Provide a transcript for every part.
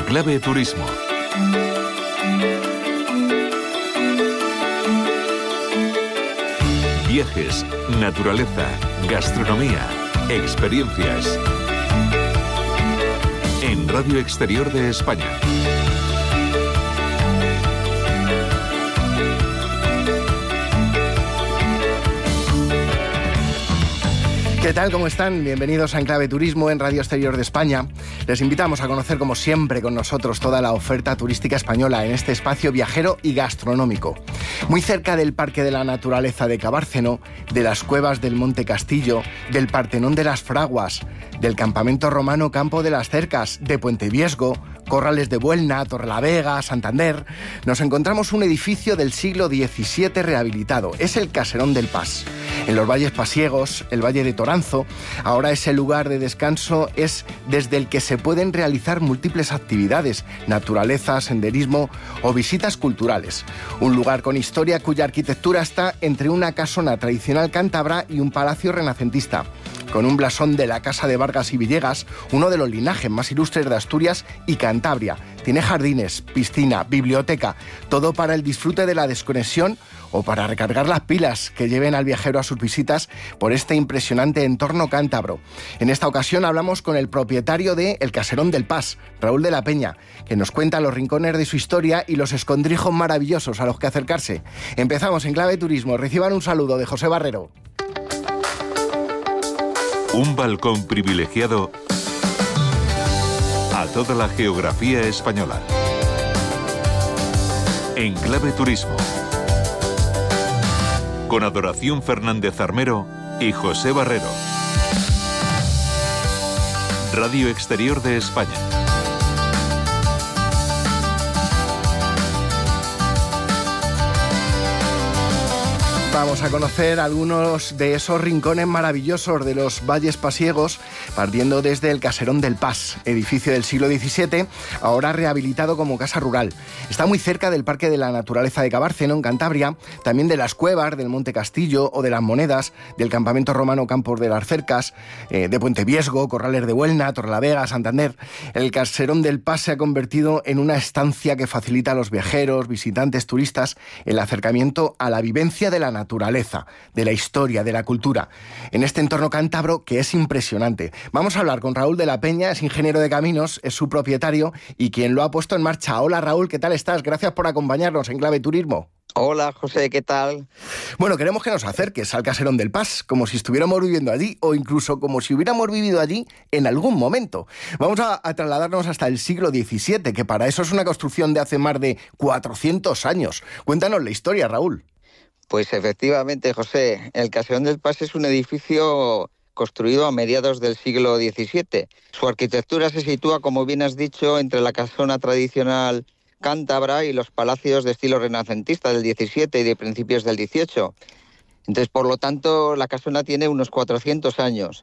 Clave Turismo. Viajes, naturaleza, gastronomía, experiencias. En Radio Exterior de España. ¿Qué tal? ¿Cómo están? Bienvenidos a Enclave Turismo en Radio Exterior de España. Les invitamos a conocer, como siempre, con nosotros toda la oferta turística española en este espacio viajero y gastronómico. Muy cerca del Parque de la Naturaleza de Cabárceno, de las cuevas del Monte Castillo, del Partenón de las Fraguas, del campamento romano Campo de las Cercas, de Puente Viesgo, Corrales de Buelna, Torrelavega, Santander, nos encontramos un edificio del siglo XVII rehabilitado. Es el Caserón del Pas. En los valles pasiegos, el Valle de Toranzo, ahora ese lugar de descanso es desde el que se pueden realizar múltiples actividades, naturaleza, senderismo o visitas culturales. Un lugar con historia cuya arquitectura está entre una casona tradicional cántabra y un palacio renacentista, con un blasón de la Casa de Vargas y Villegas, uno de los linajes más ilustres de Asturias y Cantabria. Tiene jardines, piscina, biblioteca, todo para el disfrute de la desconexión o para recargar las pilas que lleven al viajero a sus visitas por este impresionante entorno cántabro. En esta ocasión hablamos con el propietario de El Caserón del Pas, Raúl de la Peña, que nos cuenta los rincones de su historia y los escondrijos maravillosos a los que acercarse. Empezamos en Clave Turismo. Reciban un saludo de José Barrero. Un balcón privilegiado a toda la geografía española. En Clave Turismo. Con Adoración Fernández Armero y José Barrero. Radio Exterior de España. Vamos a conocer algunos de esos rincones maravillosos de los valles pasiegos, partiendo desde el Caserón del Pas, edificio del siglo XVII, ahora rehabilitado como casa rural. Está muy cerca del Parque de la Naturaleza de Cabárceno, en Cantabria, también de las cuevas del Monte Castillo o de las Monedas, del campamento romano Campo de las Cercas, de Puente Viesgo, Corrales de Buelna, Torrelavega, Santander. El Caserón del Pas se ha convertido en una estancia que facilita a los viajeros, visitantes, turistas, el acercamiento a la vivencia de la naturaleza, de la historia, de la cultura, en este entorno cántabro que es impresionante. Vamos a hablar con Raúl de la Peña, es ingeniero de caminos, es su propietario y quien lo ha puesto en marcha. Hola Raúl, ¿qué tal estás? Gracias por acompañarnos en Clave Turismo. Hola José, ¿qué tal? Bueno, queremos que nos acerques al Caserón del Pas, como si estuviéramos viviendo allí o incluso como si hubiéramos vivido allí en algún momento. Vamos a trasladarnos hasta el siglo XVII, que para eso es una construcción de hace más de 400 años. Cuéntanos la historia, Raúl. Pues efectivamente, José, el Caserón del Pas es un edificio construido a mediados del siglo XVII. Su arquitectura se sitúa, como bien has dicho, entre la casona tradicional cántabra y los palacios de estilo renacentista del XVII y de principios del XVIII. Entonces, por lo tanto, la casona tiene unos 400 años.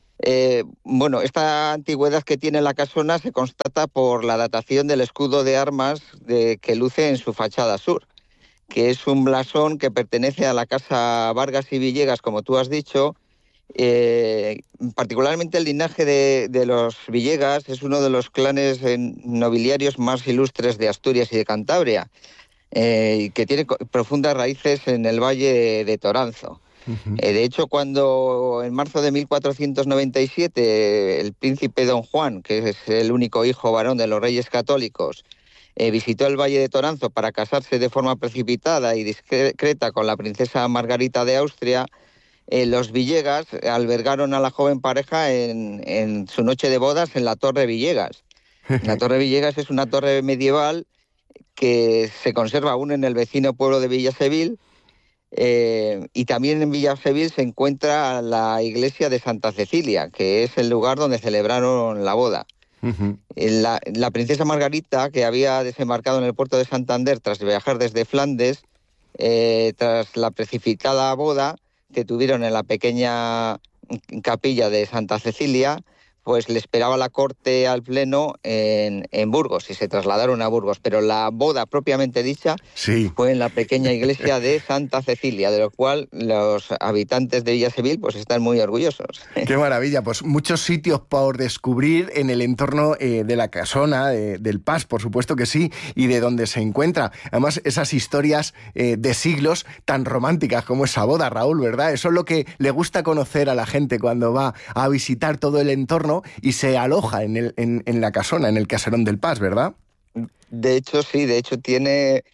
Esta antigüedad que tiene la casona se constata por la datación del escudo de armas que luce en su fachada sur, que es un blasón que pertenece a la Casa Vargas y Villegas, como tú has dicho. Particularmente el linaje de los Villegas es uno de los clanes nobiliarios más ilustres de Asturias y de Cantabria, que tiene profundas raíces en el Valle de Toranzo. Uh-huh. De hecho, cuando en marzo de 1497 el príncipe Don Juan, que es el único hijo varón de los Reyes Católicos, visitó el Valle de Toranzo para casarse de forma precipitada y discreta con la princesa Margarita de Austria, los Villegas albergaron a la joven pareja en su noche de bodas en la Torre Villegas. La Torre Villegas es una torre medieval que se conserva aún en el vecino pueblo de Villasevil, y también en Villasevil se encuentra la iglesia de Santa Cecilia, que es el lugar donde celebraron la boda. Uh-huh. La princesa Margarita, que había desembarcado en el puerto de Santander tras viajar desde Flandes, tras la precipitada boda que tuvieron en la pequeña capilla de Santa Cecilia, pues le esperaba la corte al pleno en Burgos y se trasladaron a Burgos, pero la boda propiamente dicha fue en la pequeña iglesia de Santa Cecilia, de lo cual los habitantes de Villa Seville pues están muy orgullosos. ¡Qué maravilla! Pues muchos sitios por descubrir en el entorno de la casona, del Pas, por supuesto que sí, y de donde se encuentra. Además, esas historias de siglos tan románticas como esa boda, Raúl, ¿verdad? Eso es lo que le gusta conocer a la gente cuando va a visitar todo el entorno y se aloja en la casona, en el caserón del Pas, ¿verdad? De hecho, sí, tiene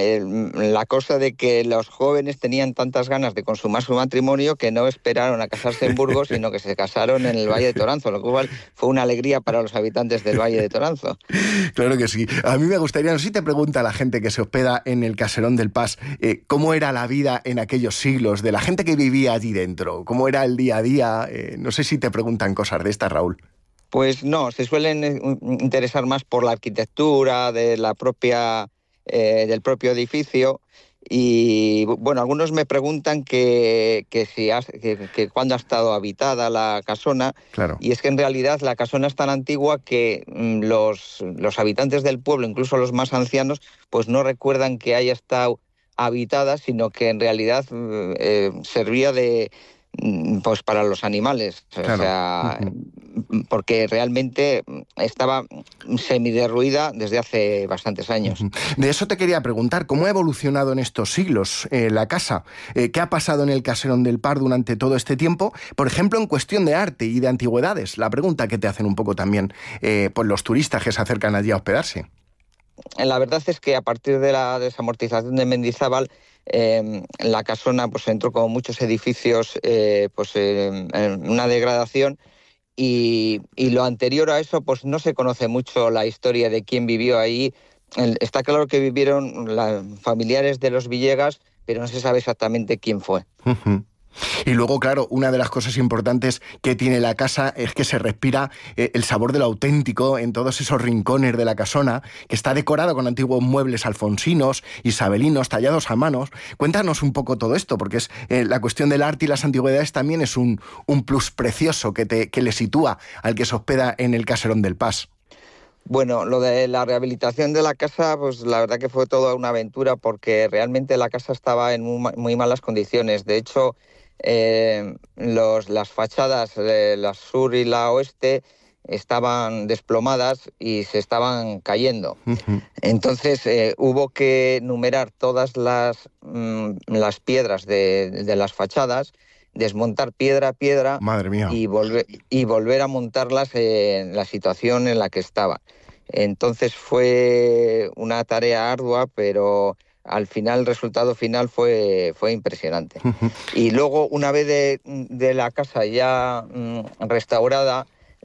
la cosa de que los jóvenes tenían tantas ganas de consumar su matrimonio que no esperaron a casarse en Burgos, sino que se casaron en el Valle de Toranzo, lo cual fue una alegría para los habitantes del Valle de Toranzo. Claro que sí. A mí me gustaría, no sé si te pregunta a la gente que se hospeda en el caserón del Pas, ¿cómo era la vida en aquellos siglos de la gente que vivía allí dentro? ¿Cómo era el día a día? No sé si te preguntan cosas de estas, Raúl. Pues no, se suelen interesar más por la arquitectura de la propia del propio edificio y bueno, algunos me preguntan que cuándo ha estado habitada la casona. Claro. Y es que en realidad la casona es tan antigua que los habitantes del pueblo, incluso los más ancianos, pues no recuerdan que haya estado habitada, sino que en realidad servía pues para los animales, claro. O sea, porque realmente estaba semiderruida desde hace bastantes años. De eso te quería preguntar, ¿cómo ha evolucionado en estos siglos la casa? ¿Qué ha pasado en el caserón del Pas durante todo este tiempo? Por ejemplo, en cuestión de arte y de antigüedades, la pregunta que te hacen un poco también pues los turistas que se acercan allí a hospedarse. La verdad es que a partir de la desamortización de Mendizábal, la casona pues entró como muchos edificios pues en una degradación y lo anterior a eso pues no se conoce mucho la historia de quién vivió ahí. Está claro que vivieron familiares de los Villegas, pero no se sabe exactamente quién fue. Y luego, claro, una de las cosas importantes que tiene la casa es que se respira el sabor de lo auténtico en todos esos rincones de la casona, que está decorado con antiguos muebles alfonsinos, isabelinos, tallados a manos. Cuéntanos un poco todo esto, porque es la cuestión del arte y las antigüedades también es un plus precioso que le sitúa al que se hospeda en el caserón del Pas. Bueno, lo de la rehabilitación de la casa, pues la verdad que fue toda una aventura porque realmente la casa estaba en muy malas condiciones. De hecho, las fachadas de la sur y la oeste estaban desplomadas y se estaban cayendo. Entonces hubo que numerar todas las piedras de las fachadas, desmontar piedra a piedra. Madre mía. Y volver a montarlas en la situación en la que estaban. Entonces fue una tarea ardua, pero al final el resultado final fue impresionante. Y luego, una vez de la casa ya restaurada,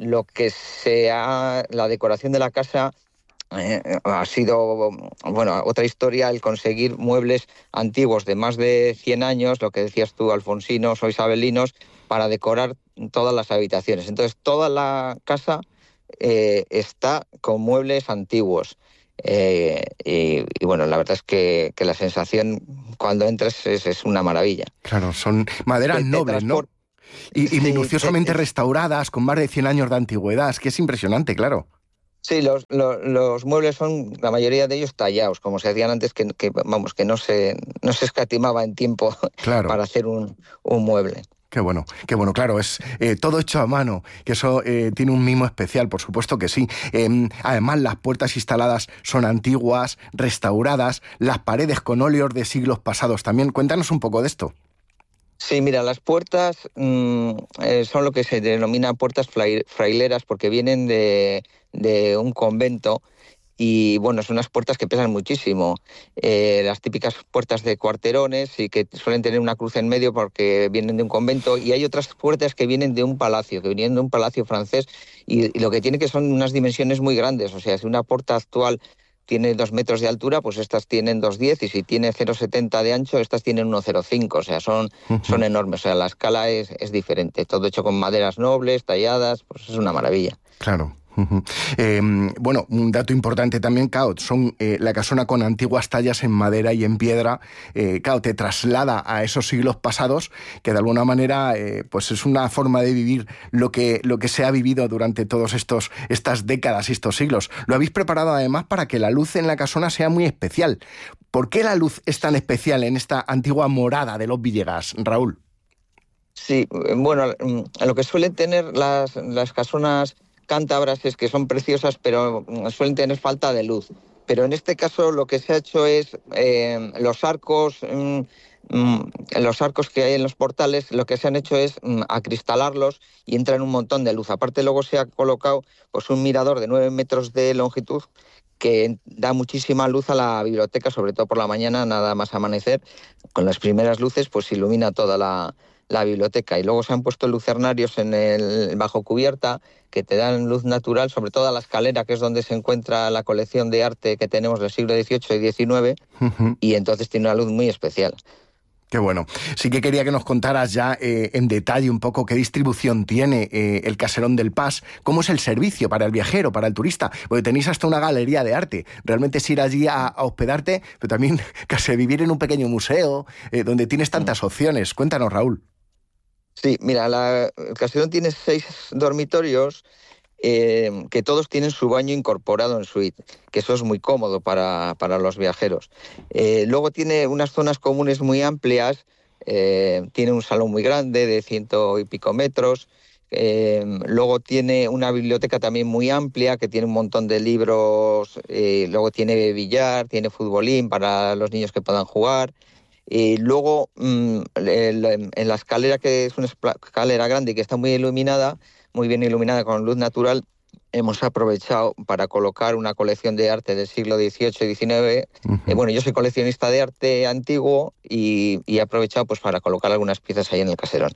la decoración de la casa ha sido, bueno, otra historia, el conseguir muebles antiguos de más de 100 años, lo que decías tú, alfonsinos o isabelinos, para decorar todas las habitaciones. Entonces, toda la casa está con muebles antiguos. Y bueno, la verdad es que la sensación cuando entras es una maravilla. Claro, son maderas nobles, ¿no? Y sí, minuciosamente restauradas, con más de 100 años de antigüedad, es que es impresionante, claro. Sí, los muebles son, la mayoría de ellos tallados, como se decían antes, que no se escatimaba en tiempo, claro, para hacer un mueble. Qué bueno, claro, es todo hecho a mano, que eso tiene un mimo especial, por supuesto que sí. Además, las puertas instaladas son antiguas, restauradas, las paredes con óleos de siglos pasados también. Cuéntanos un poco de esto. Sí, mira, las puertas son lo que se denomina puertas fraileras porque vienen de un convento. Y bueno, son unas puertas que pesan muchísimo. Las típicas puertas de cuarterones y que suelen tener una cruz en medio porque vienen de un convento. Y hay otras puertas que vienen de un palacio, francés. Y lo que tiene que son unas dimensiones muy grandes. O sea, si una puerta actual tiene 2 metros de altura, pues estas tienen 2,10. Y si tiene 0,70 de ancho, estas tienen 1,05. O sea, son enormes. O sea, la escala es diferente. Todo hecho con maderas nobles, talladas, pues es una maravilla. Claro. Bueno, un dato importante también, claro, son la casona con antiguas tallas en madera y en piedra, claro, te traslada a esos siglos pasados, que de alguna manera pues es una forma de vivir lo que se ha vivido durante todas estas décadas y estos siglos. Lo habéis preparado además para que la luz en la casona sea muy especial. ¿Por qué la luz es tan especial en esta antigua morada de los Villegas, Raúl? Sí, bueno, lo que suelen tener las casonas cántabras es que son preciosas, pero suelen tener falta de luz. Pero en este caso lo que se ha hecho es los arcos que hay en los portales, lo que se han hecho es acristalarlos y entran un montón de luz. Aparte luego se ha colocado pues un mirador de 9 metros de longitud que da muchísima luz a la biblioteca, sobre todo por la mañana, nada más amanecer. Con las primeras luces pues ilumina toda la biblioteca, y luego se han puesto lucernarios en el bajo cubierta que te dan luz natural, sobre todo a la escalera, que es donde se encuentra la colección de arte que tenemos del siglo XVIII y XIX, y entonces tiene una luz muy especial. Qué bueno. Sí que quería que nos contaras ya en detalle un poco qué distribución tiene el Caserón del Pas, cómo es el servicio para el viajero, para el turista, porque tenéis hasta una galería de arte. Realmente es ir allí a hospedarte, pero también casi vivir en un pequeño museo, donde tienes tantas opciones. Cuéntanos, Raúl. Sí, mira, el Caserón tiene 6 dormitorios que todos tienen su baño incorporado en suite, que eso es muy cómodo para los viajeros. Luego tiene unas zonas comunes muy amplias, tiene un salón muy grande de 100 y pico metros, luego tiene una biblioteca también muy amplia que tiene un montón de libros, luego tiene billar, tiene futbolín para los niños que puedan jugar. Y luego en la escalera, que es una escalera grande y que está muy bien iluminada con luz natural, hemos aprovechado para colocar una colección de arte del siglo XVIII y XIX. Bueno, yo soy coleccionista de arte antiguo y he aprovechado pues para colocar algunas piezas ahí en el Caserón.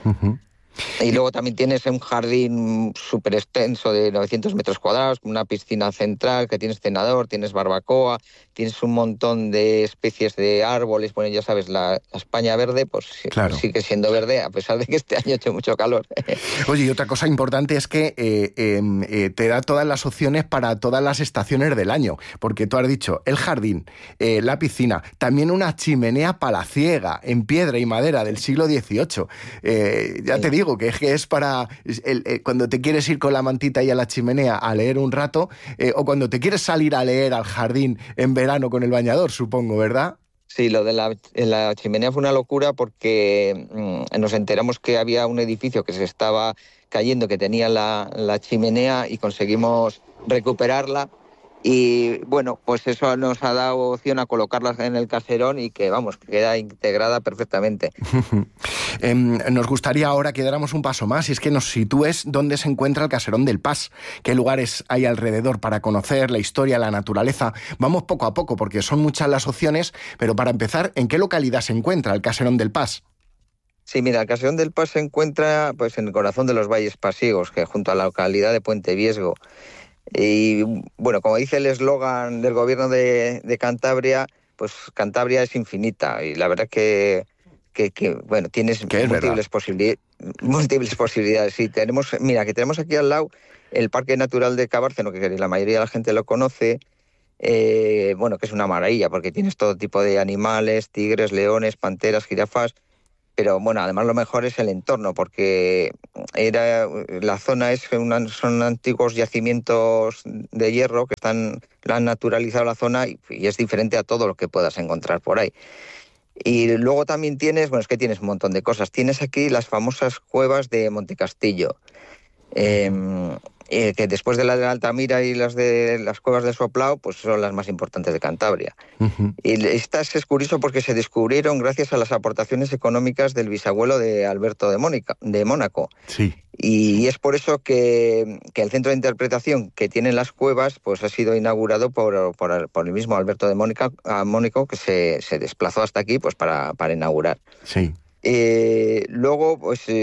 Y luego también tienes un jardín súper extenso de 900 metros cuadrados, con una piscina central, que tienes cenador, tienes barbacoa, tienes un montón de especies de árboles. Bueno, ya sabes, la España verde pues claro, sigue siendo verde, a pesar de que este año ha hecho mucho calor. Oye, y otra cosa importante es que te da todas las opciones para todas las estaciones del año, porque tú has dicho el jardín, la piscina, también una chimenea palaciega en piedra y madera del siglo XVIII. Ya te digo que es para cuando te quieres ir con la mantita y a la chimenea a leer un rato, o cuando te quieres salir a leer al jardín en verano con el bañador, supongo, ¿verdad? Sí, lo de la chimenea fue una locura porque nos enteramos que había un edificio que se estaba cayendo, que tenía la chimenea, y conseguimos recuperarla. Y bueno, pues eso nos ha dado opción a colocarla en el Caserón y que, vamos, queda integrada perfectamente. Nos gustaría ahora que diéramos un paso más, y es que nos sitúes dónde se encuentra el Caserón del Pas, qué lugares hay alrededor para conocer la historia, la naturaleza. Vamos poco a poco porque son muchas las opciones, pero para empezar, ¿en qué localidad se encuentra el Caserón del Pas? Sí, mira, el Caserón del Pas se encuentra pues en el corazón de los Valles Pasiegos, que junto a la localidad de Puente Viesgo. Y bueno, como dice el eslogan del gobierno de Cantabria, pues Cantabria es infinita, y la verdad que bueno, tienes múltiples posibilidades. Sí, tenemos aquí al lado el Parque Natural de Cabárceno, que la mayoría de la gente lo conoce. Bueno, que es una maravilla porque tienes todo tipo de animales, tigres, leones, panteras, jirafas. Pero bueno, además lo mejor es el entorno, porque la zona son antiguos yacimientos de hierro que han naturalizado la zona, y es diferente a todo lo que puedas encontrar por ahí. Y luego también tienes un montón de cosas. Tienes aquí las famosas cuevas de Montecastillo, que después de la de Altamira y las de las cuevas de Soplao, pues son las más importantes de Cantabria. Y estas es curioso porque se descubrieron gracias a las aportaciones económicas del bisabuelo de Alberto de Mónaco. Sí. Y es por eso que el centro de interpretación que tienen las cuevas pues ha sido inaugurado por el mismo Alberto de Mónaco, que se desplazó hasta aquí pues para inaugurar. Sí. Luego,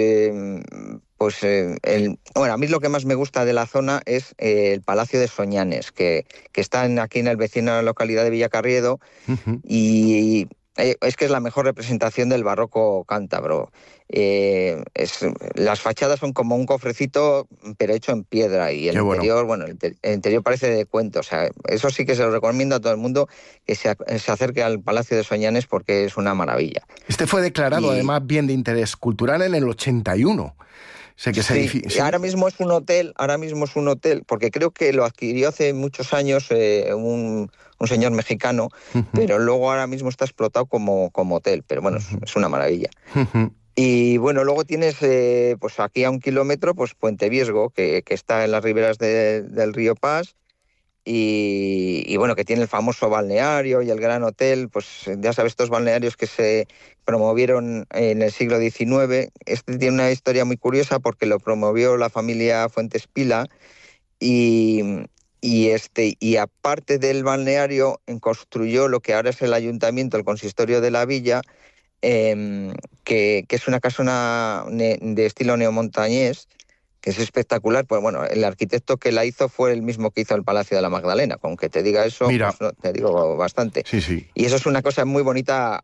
a mí lo que más me gusta de la zona es el Palacio de Soñanes, que está aquí en el vecino localidad de Villacarriedo. Y es que es la mejor representación del barroco cántabro. Las fachadas son como un cofrecito, pero hecho en piedra, y el interior, bueno, el interior parece de cuento. O sea, eso sí que se lo recomiendo a todo el mundo, que se acerque al Palacio de Soñanes, porque es una maravilla. Este fue declarado además bien de interés cultural en el 81. Sé que sí, ahora mismo es un hotel, porque creo que lo adquirió hace muchos años un señor mexicano, pero luego ahora mismo está explotado como hotel, pero bueno, es una maravilla. Y bueno, luego tienes pues aquí a 1 kilómetro, pues Puente Viesgo, que está en las riberas del río Pas, y bueno, que tiene el famoso balneario y el Gran Hotel. Pues ya sabes, estos balnearios que se promovieron en el siglo XIX. Este tiene una historia muy curiosa porque lo promovió la familia Fuentes Pila, y aparte del balneario construyó lo que ahora es el ayuntamiento, el consistorio de la villa, que es una casona de estilo neomontañés, que es espectacular. Pues bueno, el arquitecto que la hizo fue el mismo que hizo el Palacio de la Magdalena. Con que te diga eso, Mira, pues, no, te digo bastante. Sí. Y eso es una cosa muy bonita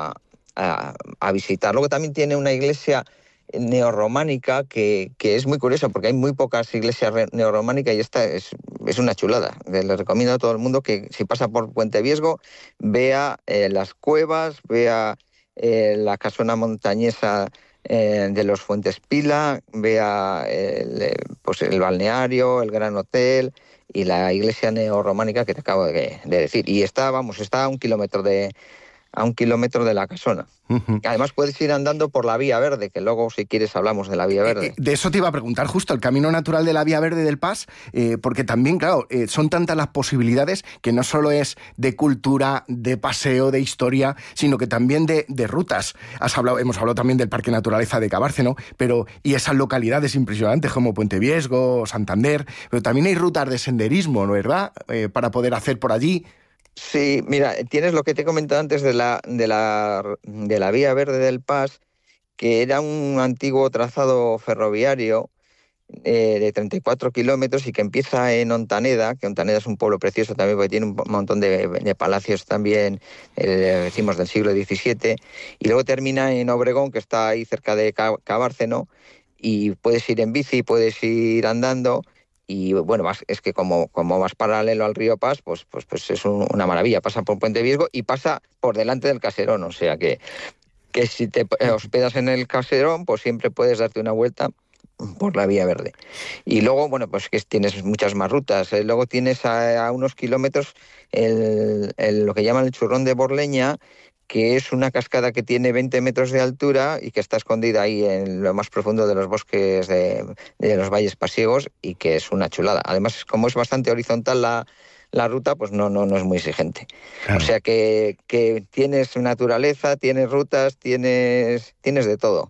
a visitar. Luego también tiene una iglesia neorrománica que es muy curiosa, porque hay muy pocas iglesias neorrománicas, y esta es una chulada. Le recomiendo a todo el mundo que, si pasa por Puente Viesgo, vea las cuevas, vea la casona montañesa de los Fuentes Pila, vea el balneario, el Gran Hotel y la iglesia neorrománica que te acabo de decir. Y está a 1 kilómetro de la casona. Además puedes ir andando por la Vía Verde, que luego, si quieres, hablamos de la Vía Verde. De eso te iba a preguntar justo, el camino natural de la Vía Verde del Pas, porque también, claro, son tantas las posibilidades que no solo es de cultura, de paseo, de historia, sino que también de rutas. Hemos hablado también del Parque Naturaleza de Cabárceno, y esas localidades impresionantes como Puente Viesgo, Santander, pero también hay rutas de senderismo, ¿no, verdad?, para poder hacer por allí. Sí, mira, tienes lo que te he comentado antes de la Vía Verde del Pas, que era un antiguo trazado ferroviario de 34 kilómetros, y que empieza en Ontaneda, que Ontaneda es un pueblo precioso también, porque tiene un montón de palacios también, decimos, del siglo XVII, y luego termina en Obregón, que está ahí cerca de Cabárceno, y puedes ir en bici, puedes ir andando. Y bueno, es que como vas paralelo al río Pas, pues es una maravilla. Pasa por Puente Viesgo y pasa por delante del Caserón. O sea que si te hospedas en el Caserón, pues siempre puedes darte una vuelta por la Vía Verde. Y luego, bueno, pues que tienes muchas más rutas. Luego tienes a unos kilómetros lo que llaman el Churrón de Borleña, que es una cascada que tiene 20 metros de altura y que está escondida ahí en lo más profundo de los bosques de los valles pasiegos, y que es una chulada. Además, como es bastante horizontal la ruta, pues no es muy exigente. Claro. O sea que tienes naturaleza, tienes rutas, tienes de todo.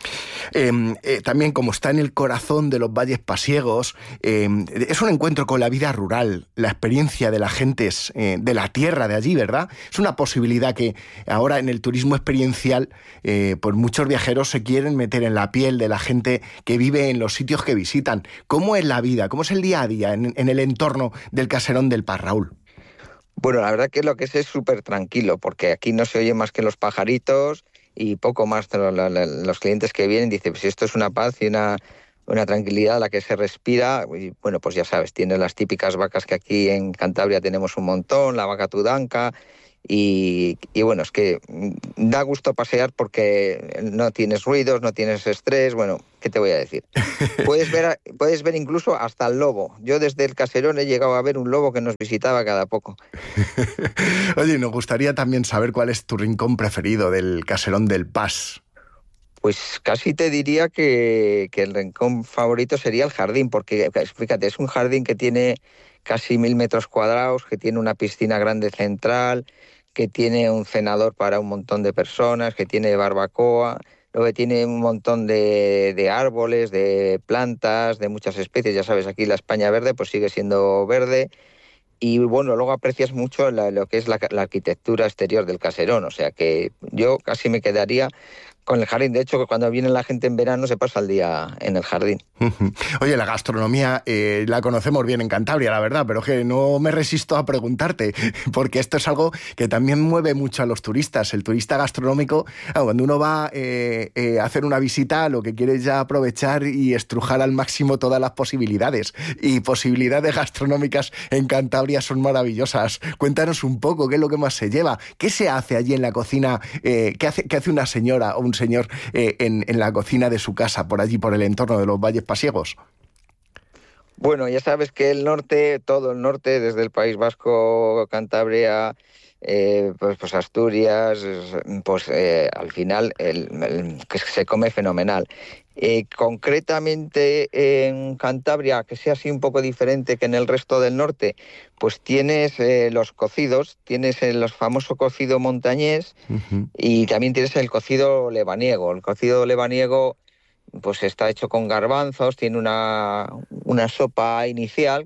También, como está en el corazón de los valles pasiegos, es un encuentro con la vida rural, la experiencia de las gentes de la tierra de allí, ¿verdad? Es una posibilidad que ahora en el turismo experiencial, pues muchos viajeros se quieren meter en la piel de la gente que vive en los sitios que visitan. ¿Cómo es la vida? ¿Cómo es el día a día en el entorno del Caserón del Pas, Raúl? Bueno, la verdad que lo que es súper tranquilo, porque aquí no se oye más que los pajaritos y poco más. Los clientes que vienen dicen, pues esto es una paz y una tranquilidad la que se respira. Y bueno, pues ya sabes, tienes las típicas vacas que aquí en Cantabria tenemos un montón, la vaca tudanca, y bueno, es que da gusto pasear porque no tienes ruidos, no tienes estrés. Bueno, ¿qué te voy a decir? Puedes ver incluso hasta el lobo. Yo desde el Caserón he llegado a ver un lobo que nos visitaba cada poco. Oye, nos gustaría también saber cuál es tu rincón preferido del Caserón del Pas. Pues casi te diría que el rincón favorito sería el jardín, porque fíjate, es un jardín que tiene casi 1000 metros cuadrados, que tiene una piscina grande central, que tiene un cenador para un montón de personas, que tiene barbacoa, luego tiene un montón de árboles, de plantas, de muchas especies. Ya sabes, aquí la España verde pues sigue siendo verde. Y bueno, luego aprecias mucho lo que es la arquitectura exterior del Caserón. O sea que yo casi me quedaría con el jardín. De hecho, cuando viene la gente en verano se pasa el día en el jardín. Oye, la gastronomía la conocemos bien en Cantabria, la verdad, pero que no me resisto a preguntarte, porque esto es algo que también mueve mucho a los turistas. El turista gastronómico, cuando uno va a hacer una visita, lo que quiere es ya aprovechar y estrujar al máximo todas las posibilidades. Y posibilidades gastronómicas en Cantabria son maravillosas. Cuéntanos un poco qué es lo que más se lleva. ¿Qué se hace allí en la cocina? ¿Qué hace una señora o un señor en la cocina de su casa, por allí, por el entorno de los valles pasiegos? Bueno, ya sabes que el norte, todo el norte, desde el País Vasco, Cantabria, pues Asturias, pues al final que se come fenomenal. Concretamente en Cantabria, que sea así un poco diferente que en el resto del norte, pues tienes los cocidos, tienes el famoso cocido montañés, y también tienes el cocido lebaniego. El cocido lebaniego pues está hecho con garbanzos, tiene una sopa inicial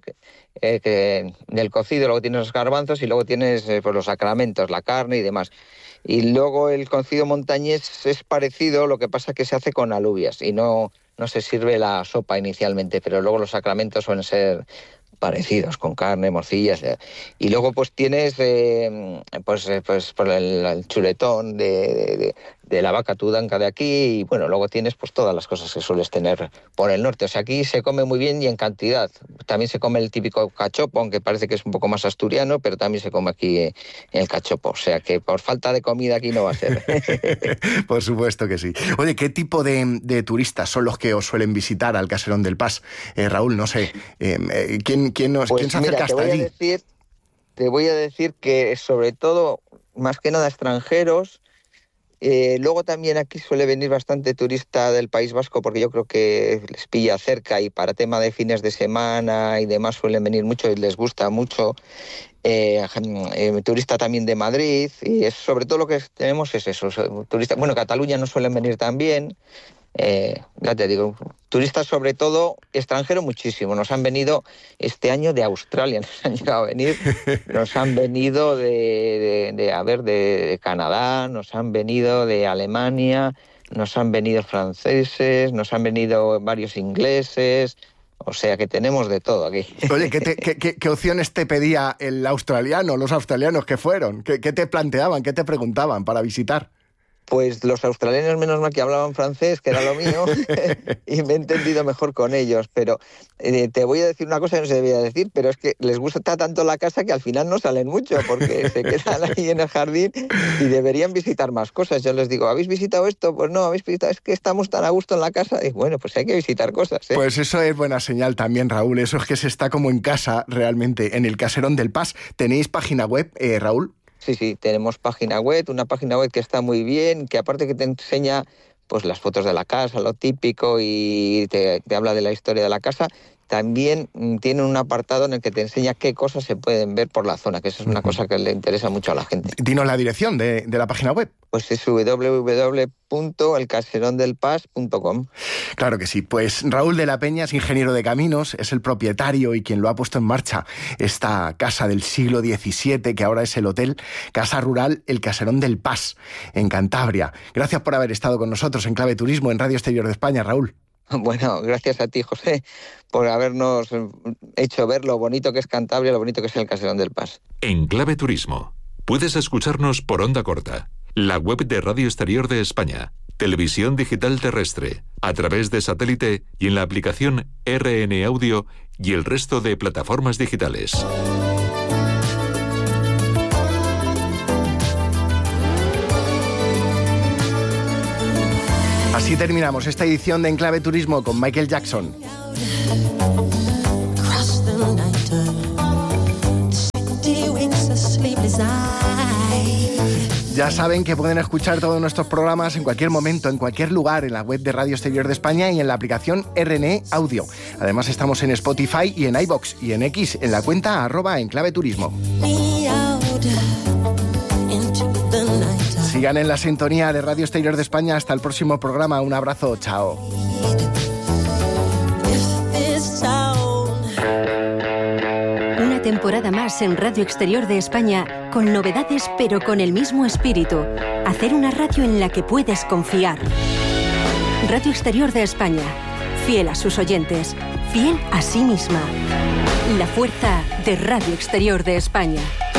del cocido, luego tienes los garbanzos y luego tienes pues los sacramentos, la carne y demás. Y luego el cocido montañés es parecido, lo que pasa que se hace con alubias y no se sirve la sopa inicialmente, pero luego los sacramentos suelen ser parecidos, con carne, morcillas. Y luego pues tienes pues por el chuletón de la vaca tudanca de aquí, y bueno, luego tienes pues todas las cosas que sueles tener por el norte. O sea, aquí se come muy bien y en cantidad. También se come el típico cachopo, aunque parece que es un poco más asturiano, pero también se come aquí el cachopo. O sea, que por falta de comida aquí no va a ser. Por supuesto que sí. Oye, ¿qué tipo de turistas son los que os suelen visitar al Caserón del Pas? Raúl, no sé, ¿quién se acerca hasta allí? Te voy a decir que sobre todo, más que nada extranjeros. Luego también aquí suele venir bastante turista del País Vasco, porque yo creo que les pilla cerca y para tema de fines de semana y demás suelen venir mucho y les gusta mucho. Turista también de Madrid, y sobre todo lo que tenemos es eso, turistas. Bueno, Cataluña no suelen venir también. Ya te digo, turistas sobre todo, extranjeros muchísimo. Nos han venido este año de Australia, nos han llegado a venir, nos han venido de Canadá, nos han venido de Alemania, nos han venido franceses, nos han venido varios ingleses. O sea que tenemos de todo aquí. Oye, ¿qué opciones te pedía el australiano, los australianos que fueron? ¿Qué te planteaban, qué te preguntaban para visitar? Pues los australianos, menos mal que hablaban francés, que era lo mío, y me he entendido mejor con ellos. Pero te voy a decir una cosa que no se debía decir, pero es que les gusta tanto la casa que al final no salen mucho, porque se quedan ahí en el jardín y deberían visitar más cosas. Yo les digo, ¿habéis visitado esto? Pues no, habéis visitado, es que estamos tan a gusto en la casa. Y bueno, pues hay que visitar cosas, ¿eh? Pues eso es buena señal también, Raúl. Eso es que se está como en casa realmente, en el Caserón del Pas. ¿Tenéis página web, Raúl? Sí, tenemos página web, una página web que está muy bien, que aparte que te enseña pues las fotos de la casa, lo típico, y te habla de la historia de la casa. También tiene un apartado en el que te enseña qué cosas se pueden ver por la zona, que eso es una cosa que le interesa mucho a la gente. Dinos la dirección de la página web. Pues es www.elcaserondelpas.com. Claro que sí. Pues Raúl de la Peña es ingeniero de caminos, es el propietario y quien lo ha puesto en marcha esta casa del siglo XVII, que ahora es el hotel Casa Rural El Caserón del Pas, en Cantabria. Gracias por haber estado con nosotros en Clave Turismo en Radio Exterior de España, Raúl. Bueno, gracias a ti, José, por habernos hecho ver lo bonito que es Cantabria, lo bonito que es el Caserón del Pas. En Clave Turismo puedes escucharnos por onda corta, la web de Radio Exterior de España, televisión digital terrestre, a través de satélite y en la aplicación RN Audio y el resto de plataformas digitales. Así terminamos esta edición de Enclave Turismo con Michael Jackson. Ya saben que pueden escuchar todos nuestros programas en cualquier momento, en cualquier lugar, en la web de Radio Exterior de España y en la aplicación RNE Audio. Además estamos en Spotify y en iVoox y en X, en la cuenta @enclaveturismo. Sigan en la sintonía de Radio Exterior de España. Hasta el próximo programa. Un abrazo. Chao. Una temporada más en Radio Exterior de España, con novedades pero con el mismo espíritu. Hacer una radio en la que puedes confiar. Radio Exterior de España, fiel a sus oyentes, fiel a sí misma. La fuerza de Radio Exterior de España.